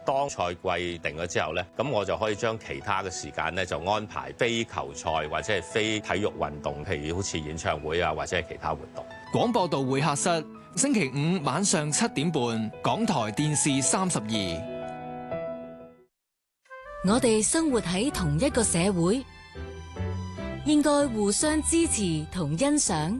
當賽季定咗之後呢，咁我就可以將其他嘅時間呢，就安排非球賽或者係非體育運動，譬如好似演唱會啊，或者係其他活動。 廣播道會客室，星期五晚上7點半，港台電視32。 我哋生活喺同一個社會，應該互相支持同欣賞，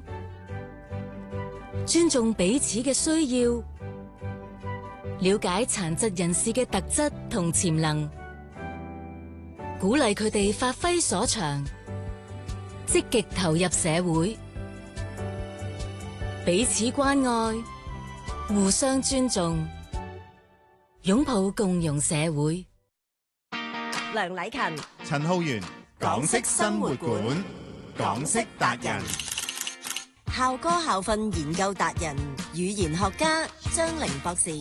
尊重彼此嘅需要，了解殘疾人士嘅特質同潛能，鼓勵佢哋發揮所長，積極投入社會，彼此關愛，互相尊重，擁抱共融社會。 梁禮勤、 陳浩源，港式生活館，港式達人， 校歌校訓研究達人，語言學家張玲博士。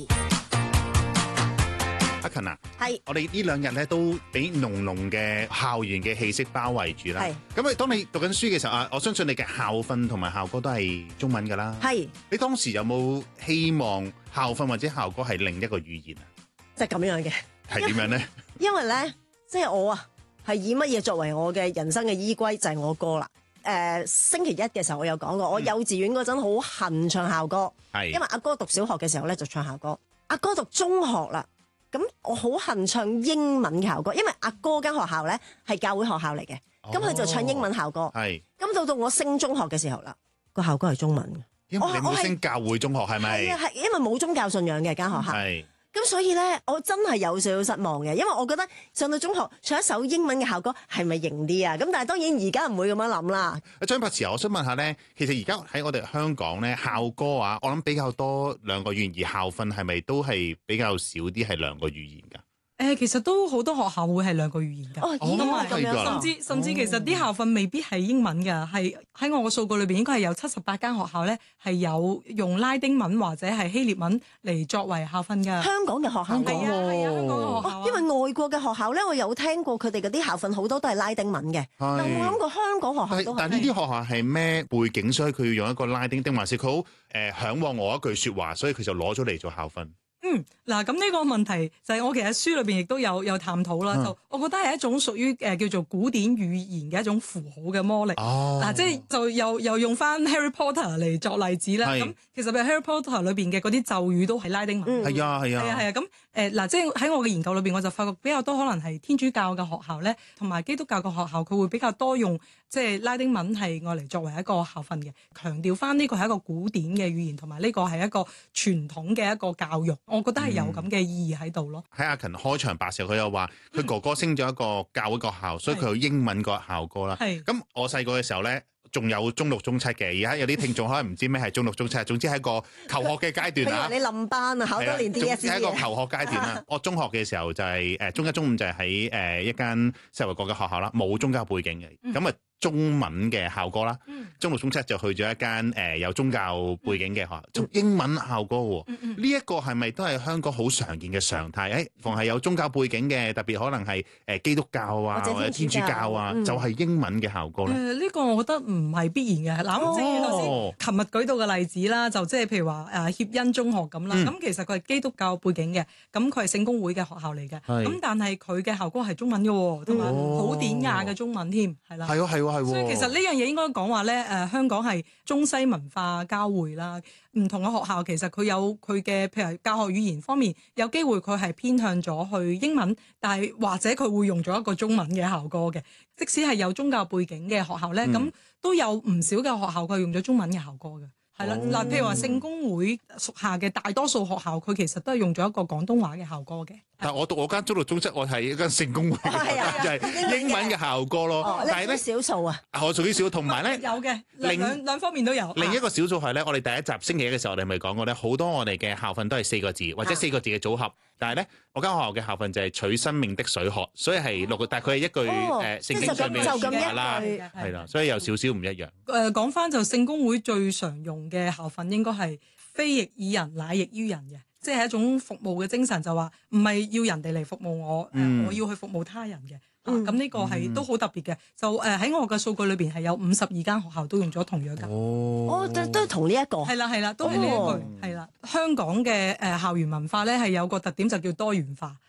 阿勤啊， 係我哋呢2日咧都俾濃濃嘅校園嘅氣息包圍住啦。咁啊，當你讀緊書嘅時候啊，我相信你嘅校訓同埋校歌都係中文噶啦。係，你當時有冇希望校訓或者校歌係另一個語言啊？ 即係咁樣嘅， 係點樣咧？ 因為咧，即係我啊，係以乜嘢作為我嘅人生嘅依歸，就係我歌啦。星期一嘅時候我有講過，我幼稚園嗰陣好恨唱校歌，因為阿哥讀小學嘅時候咧就唱校歌，阿哥讀中學啦。咁我好恨唱英文校歌，因為阿哥間學校咧係教會學校嚟嘅，咁佢就唱英文校歌。係，咁到我升中學嘅時候啦，個校歌係中文嘅。 因為你冇升教會中學係咪？ 係啊，係因為冇宗教信仰嘅間學校。係。咁所以咧，我真係有少少失望嘅，因為我覺得上到中學唱一首英文嘅校歌係咪型啲啊？咁但係當然而家唔會咁樣諗啦。 張柏慈，我想問下咧，其實而家喺我哋香港咧，校歌啊，我諗比較多2個語言，而校訓係咪都係比較少啲係2個語言㗎？ 其實都好多學校會係2個語言㗎。 哦，已經係咁樣。 甚至其實啲校訓未必係英文㗎，係喺我個數據裏邊應該係有78間學校咧係有用拉丁文或者係希臘文嚟作為校訓㗎。 香港嘅學校係啊，香港嘅學校。 因為外國嘅學校咧，我有聽過佢哋嗰啲校訓好多都係拉丁文嘅，但我冇諗過香港學校都係。 但呢啲學校係咩背景？所以佢要用一個拉丁，定還是佢好嚮往我一句説話，所以佢就攞咗嚟做校訓？ 嗱，咁呢個問題就係我其實書裏邊亦都有探討啦。就我覺得係一種屬於叫做古典語言嘅一種符號嘅魔力。嗱，即係就又用翻 Harry Potter 嚟作例子啦。咁其實譬如 Harry Potter 裏邊嘅嗰啲咒語都係拉丁文。係啊。咁嗱，即係喺我嘅研究裏邊，我就發覺比較多可能係天主教嘅學校咧，同埋基督教嘅學校，佢會比較多用即係拉丁文係愛嚟作為一個校訓嘅，強調翻呢個係一個古典嘅語言，同埋呢個係一個傳統嘅一個教育。我覺得係有咁嘅意義喺度咯。喺阿勤開場白時候，佢又話佢哥哥升咗一個教會學校，所以佢有英文個校歌啦。咁我細個嘅時候咧，仲有中6、中7嘅。而家有啲聽眾可能唔知咩係中6、中7，總之係一個求學嘅階段啊。 你冧班啊，考多年 DSE 係一個求學階段啦。我中學嘅時候就係中1、中5就係喺一間世衛國嘅學校啦，冇宗教背景嘅。咁啊中文嘅校歌啦，中6、中7就去咗一間有宗教背景嘅學校，做英文校歌喎。呢一個係咪都係香港好常見嘅常態？逢係有宗教背景嘅，特別可能係基督教啊或者天主教啊，就係英文嘅校歌咧。 呢個我覺得唔係必然嘅。嗱，正如頭先琴日舉到嘅例子啦，就即係譬如話協恩中學咁啦。咁其實佢係基督教背景嘅，咁佢係聖公會嘅學校嚟嘅。咁但係佢嘅校歌係中文嘅喎，同埋好典雅嘅中文添，係啦。 係。 所以其實呢樣嘢應該講話咧，香港係中西文化交匯啦。唔同嘅學校其實佢有佢嘅，譬如教學語言方面，有機會佢係偏向咗去英文，但係或者佢會用咗一個中文嘅校歌嘅。即使係有宗教背景嘅學校咧，咁都有唔少嘅學校佢係用咗中文嘅校歌嘅。係啦，嗱，譬如話聖公會屬下嘅大多數學校，佢其實都係用咗一個廣東話嘅校歌嘅。 但係我讀我間中6、中7，我係一間聖公會嘅，就係英文嘅校歌咯。但係咧少數啊，我屬於少數，同埋咧有嘅兩方面都有。 另一個少數係咧，我哋第一集星期一嘅時候，我哋咪講過咧，好多我哋嘅校訓都係4個字或者4個字嘅組合。但係咧，我間學校嘅校訓就係取生命的水喝，所以係6個，但係佢係一句聖經上面嘅話啦，係啦，所以有少少唔一樣。 講翻就聖公會最常用嘅校訓應該係非役以人，乃役於人嘅。即係一種服務嘅精神，就話唔係要人哋嚟服務我，我要去服務他人嘅。咁呢個係都好特別嘅。就喺我嘅數據裏邊係有52間學校都用咗同樣嘅。 都同呢一個。係啦，都係呢一句。係啦，香港嘅校園文化咧係有個特點就叫多元化。